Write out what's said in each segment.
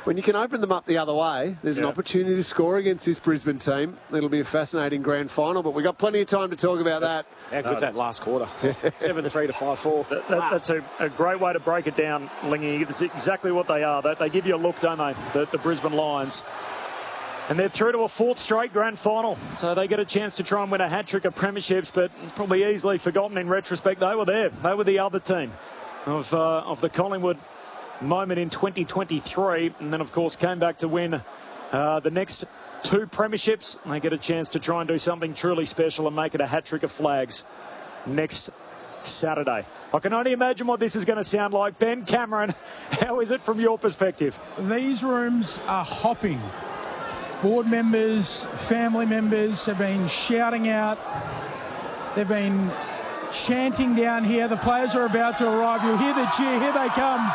when you can open them up the other way, there's an opportunity to score against this Brisbane team. It'll be a fascinating grand final, but we've got plenty of time to talk about that. How good's that last quarter? 7-3 to 5-4. That's a great way to break it down, Lingy. That's exactly what they are. They give you a look, don't they, the Brisbane Lions. And they're through to a fourth straight grand final. So they get a chance to try and win a hat-trick of premierships, but it's probably easily forgotten in retrospect. They were there. They were the other team of the Collingwood moment in 2023, and then of course came back to win the next two premierships. They get a chance to try and do something truly special and make it a hat-trick of flags next Saturday. I can only imagine what this is going to sound like. Ben Cameron, how is it from your perspective? These rooms are hopping. Board members, family members have been shouting out. They've been chanting down here. The players are about to arrive. You'll hear the cheer. Here they come.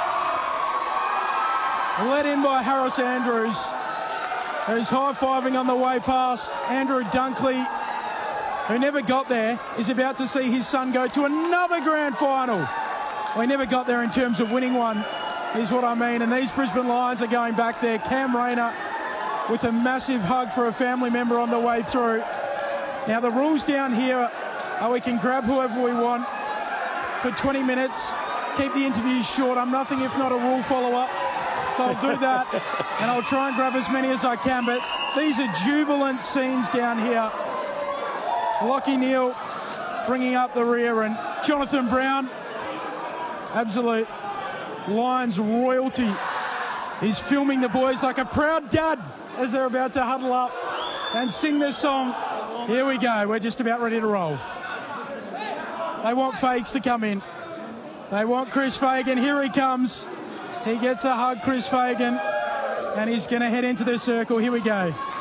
Led in by Harris Andrews, who's high-fiving on the way past. Andrew Dunkley, who never got there, is about to see his son go to another grand final. Well, he never got there in terms of winning one, is what I mean. And these Brisbane Lions are going back there. Cam Rayner with a massive hug for a family member on the way through. Now, the rules down here are we can grab whoever we want for 20 minutes, keep the interviews short. I'm nothing if not a rule follower. So I'll do that, and I'll try and grab as many as I can. But these are jubilant scenes down here. Lachie Neale bringing up the rear, and Jonathan Brown, absolute Lions royalty. He's filming the boys like a proud dad as they're about to huddle up and sing this song. Here we go. We're just about ready to roll. They want Fakes to come in. They want Chris Fagan. Here he comes. He gets a hug, Chris Fagan, and he's going to head into the circle. Here we go.